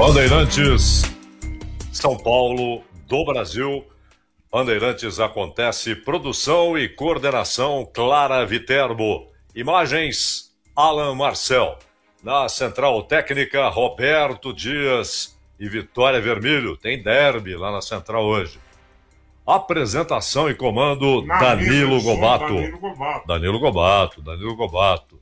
Bandeirantes, São Paulo, do Brasil. Bandeirantes acontece, produção e coordenação Clara Viterbo. Imagens, Alan Marcel. Na central técnica, Roberto Dias e Vitória Vermelho. Tem derby lá na central hoje. Apresentação e comando, Danilo Gobato. Danilo Gobato.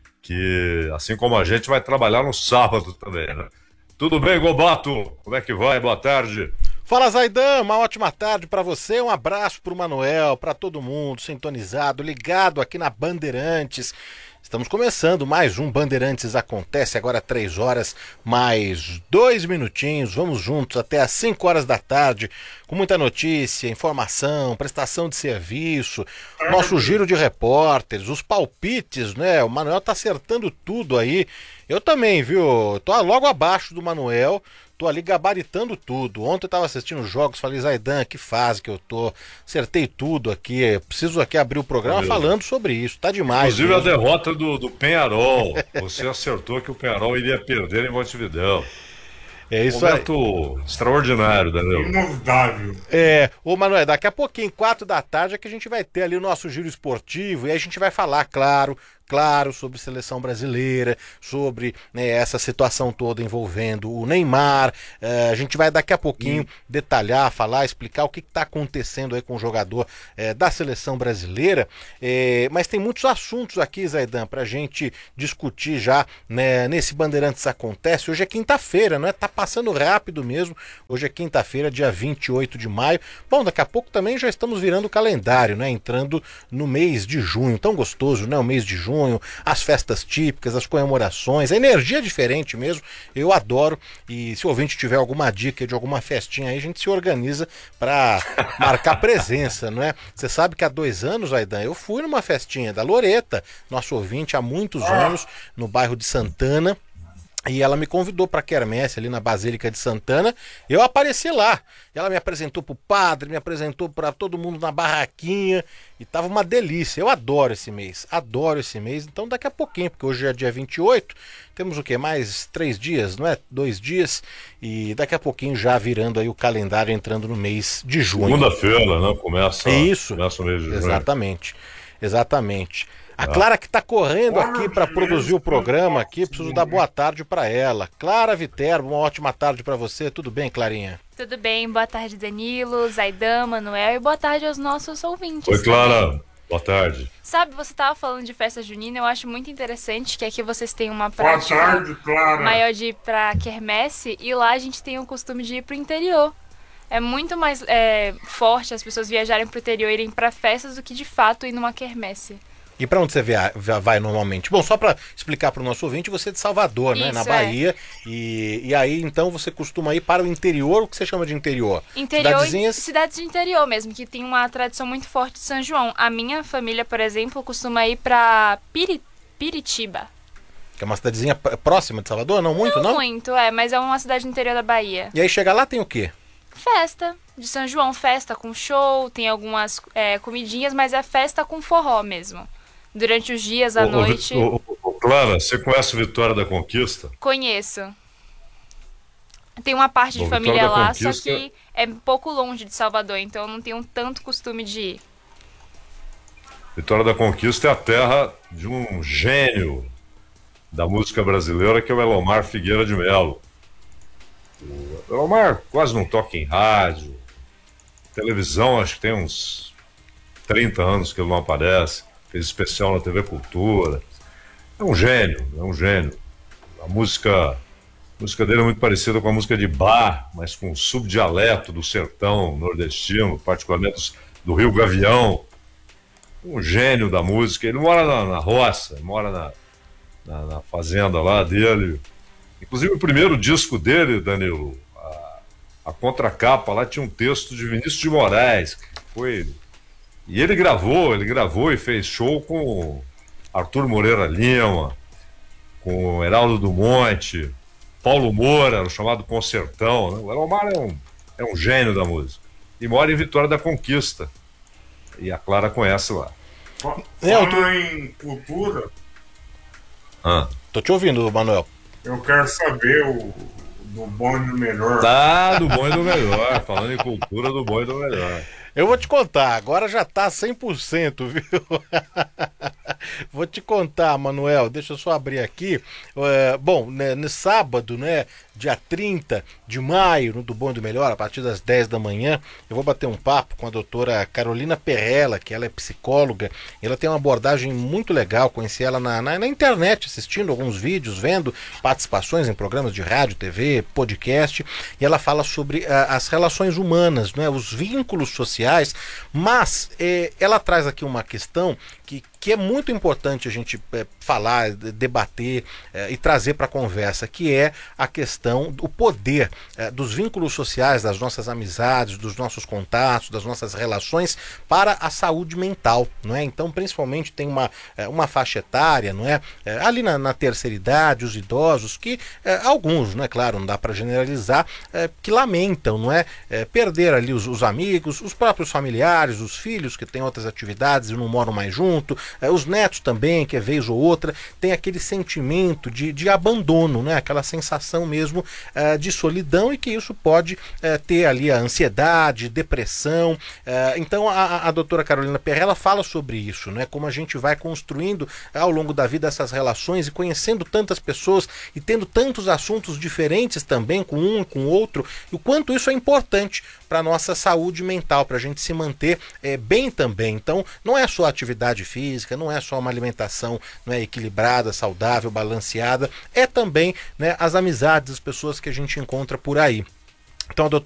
Que, assim como a gente, vai trabalhar no sábado também, né? Tudo bem, Gobato? Como é que vai? Boa tarde. Fala, Zaidan, uma ótima tarde para você, um abraço pro Manuel, para todo mundo sintonizado, ligado aqui na Bandeirantes. Estamos começando mais um Bandeirantes Acontece, agora 3 horas mais 2 minutinhos. Vamos juntos até às 5 horas da tarde, com muita notícia, informação, prestação de serviço, nosso giro de repórteres, os palpites, né? O Manuel tá acertando tudo aí. Eu também, viu? Tô logo abaixo do Manuel. Tô ali gabaritando tudo. Ontem eu tava assistindo os jogos, falei, Zaidan, que fase que eu tô. Acertei tudo aqui. Preciso aqui abrir o programa falando sobre isso. Tá demais. Inclusive mesmo. A derrota do Peñarol. Você acertou que o Peñarol iria perder em Montevidéu. É isso momento aí. Extraordinário, Danilo. Inovável. Ô Manuel, daqui a pouquinho, 4 da tarde, é que a gente vai ter ali o nosso giro esportivo e aí a gente vai falar, claro, sobre seleção brasileira, sobre, né, essa situação toda envolvendo o Neymar. A gente vai daqui a pouquinho detalhar, falar, explicar o que está acontecendo aí com o jogador da seleção brasileira. Mas tem muitos assuntos aqui, Zaidan, pra gente discutir já, né, nesse Bandeirantes Acontece. Hoje é quinta-feira, não é? Tá passando rápido mesmo. Hoje é quinta-feira, dia 28 de maio. Bom, daqui a pouco também já estamos virando o calendário, né? Entrando no mês de junho. Tão gostoso, né? O mês de junho. As festas típicas, as comemorações, a energia é diferente mesmo, eu adoro. E se o ouvinte tiver alguma dica de alguma festinha aí, a gente se organiza para marcar presença, não é? Você sabe que há 2 anos, Aidan, eu fui numa festinha da Loreta, nosso ouvinte há muitos anos, no bairro de Santana. E ela me convidou para a quermesse ali na Basílica de Santana. Eu apareci lá. Ela me apresentou pro padre, me apresentou para todo mundo na barraquinha. E tava uma delícia. Eu adoro esse mês. Então daqui a pouquinho, porque hoje é dia 28, temos o quê? Mais 3 dias, não é? 2 dias. E daqui a pouquinho já virando aí o calendário, entrando no mês de junho. Segunda-feira, né? Começa o mês de junho. Exatamente. A Clara que está correndo aqui para produzir o programa aqui, preciso dar boa tarde para ela. Clara Viterbo, uma ótima tarde para você. Tudo bem, Clarinha? Tudo bem, boa tarde, Danilo, Zaidan, Manuel, e boa tarde aos nossos ouvintes. Oi, Clara, boa tarde. Sabe, você estava falando de festa junina, eu acho muito interessante que aqui vocês têm uma prática Boa tarde, Clara. maior de ir pra quermesse, e lá a gente tem o costume de ir pro interior. É muito mais forte as pessoas viajarem pro interior e irem pra festas do que de fato ir numa quermesse. E para onde você vai normalmente? Bom, só para explicar para o nosso ouvinte, você é de Salvador, né? Na Bahia. E aí, então, você costuma ir para o interior, o que você chama de interior? Cidades de interior mesmo, que tem uma tradição muito forte de São João. A minha família, por exemplo, costuma ir para Piritiba. Que é uma cidadezinha próxima de Salvador? Não muito, não? Não muito, mas é uma cidade do interior da Bahia. E aí, chega lá, tem o quê? Festa de São João, festa com show, tem algumas comidinhas, mas é festa com forró mesmo. Durante os dias, à noite. Clara, você conhece Vitória da Conquista? Conheço. Tem uma parte de família lá, só que é um pouco longe de Salvador, então eu não tenho tanto costume de ir. Vitória da Conquista é a terra de um gênio da música brasileira, que é o Elomar Figueira de Melo. O Elomar quase não toca em rádio, televisão, acho que tem uns 30 anos que ele não aparece. Fez especial na TV Cultura. É um gênio. A música dele é muito parecida com a música de bar, mas com um subdialeto do sertão nordestino, particularmente do Rio Gavião. Um gênio da música. Ele mora na roça, mora na fazenda lá dele. Inclusive o primeiro disco dele, Danilo, a contracapa lá tinha um texto de Vinícius de Moraes, que foi... E ele gravou e fez show com Arthur Moreira Lima, com Heraldo do Monte, Paulo Moura, o chamado Concertão, né? O Elomar é um gênio da música. E mora em Vitória da Conquista. E a Clara conhece lá. Fala em cultura. Tô te ouvindo, Manuel. Eu quero saber, o Do bom e do melhor. Tá, do bom e do melhor. Falando em cultura, do bom e do melhor. Eu vou te contar, agora já tá 100%, viu? Vou te contar, Manuel, deixa eu só abrir aqui. Bom, no sábado, né, dia 30 de maio, no Do Bom e do Melhor, a partir das 10 da manhã, eu vou bater um papo com a doutora Carolina Perella, que ela é psicóloga. Ela tem uma abordagem muito legal, conheci ela na internet, assistindo alguns vídeos, vendo participações em programas de rádio, TV, podcast, e ela fala sobre as relações humanas, né, os vínculos sociais, mas ela traz aqui uma questão que é muito importante a gente falar, debater e trazer para a conversa, que é a questão do poder dos vínculos sociais, das nossas amizades, dos nossos contatos, das nossas relações para a saúde mental, não é? Então, principalmente tem uma faixa etária, não é? Ali na terceira idade, os idosos, que alguns, não é claro, não dá para generalizar, que lamentam, não é? Perder ali os amigos, os próprios familiares, os filhos que têm outras atividades e não moram mais junto, os netos também, que é vez ou outra, tem aquele sentimento de abandono, né? Aquela sensação mesmo de solidão, e que isso pode ter ali a ansiedade, depressão. Então a doutora Carolina Perella fala sobre isso, né? Como a gente vai construindo ao longo da vida essas relações e conhecendo tantas pessoas e tendo tantos assuntos diferentes também com um e com o outro, e o quanto isso é importante para a nossa saúde mental, para a gente se manter bem também. Então não é só atividade física, não é só uma alimentação, não é, equilibrada, saudável, balanceada, é também, né, as amizades, as pessoas que a gente encontra por aí. Então a doutora